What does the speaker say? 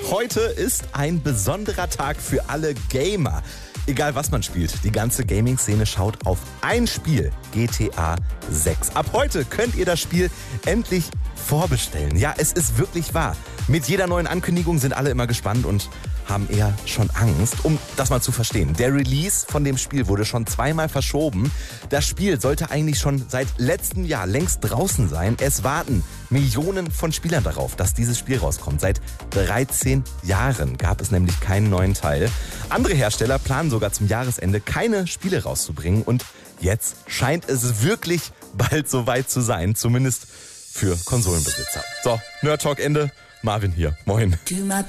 Heute ist ein besonderer Tag für alle Gamer. Egal was man spielt, die ganze Gaming-Szene schaut auf ein Spiel, GTA 6. Ab heute könnt ihr das Spiel endlich vorbestellen. Ja, es ist wirklich wahr. Mit jeder neuen Ankündigung sind alle immer gespannt und haben eher schon Angst. Um das mal zu verstehen, der Release von dem Spiel wurde schon zweimal verschoben. Das Spiel sollte eigentlich schon seit letztem Jahr längst draußen sein. Es warten Millionen von Spielern darauf, dass dieses Spiel rauskommt. Seit 13 Jahren gab es nämlich keinen neuen Teil. Andere Hersteller planen sogar zum Jahresende keine Spiele rauszubringen. Und jetzt scheint es wirklich bald soweit zu sein, zumindest für Konsolenbesitzer. So, Nerd Talk Ende. Marvin hier. Moin.